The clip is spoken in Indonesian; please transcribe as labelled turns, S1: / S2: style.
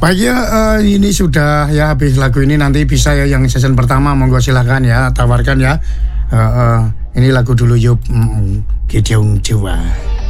S1: Baik ya, ini sudah ya habis lagu ini nanti bisa ya yang season pertama monggo silahkan ya tawarkan ya. Ini lagu dulu yuk Gideon Jawa.